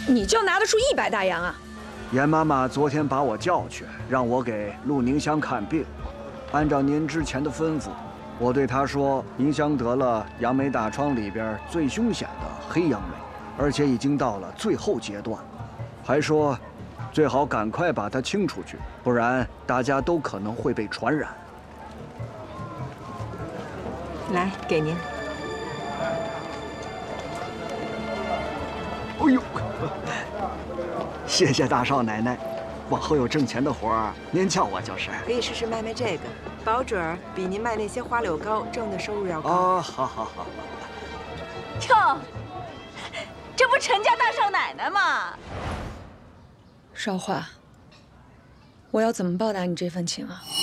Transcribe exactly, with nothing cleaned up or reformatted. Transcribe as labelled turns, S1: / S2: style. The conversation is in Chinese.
S1: 你就拿得出一百大洋啊？
S2: 严妈妈昨天把我叫去，让我给陆宁香看病。按照您之前的吩咐，我对她说，宁香得了杨梅大疮里边最凶险的黑杨梅，而且已经到了最后阶段，还说，最好赶快把她清出去，不然大家都可能会被传染。
S3: 来，给您。
S2: 哎呦！谢谢大少奶奶，往后有挣钱的活儿，您叫我就是。
S3: 可以试试卖卖这个，保准儿比您卖那些花柳糕挣的收入要高。
S2: 哦，好好好。
S4: 哟，这不陈家大少奶奶吗？
S1: 少华，我要怎么报答你这份情啊？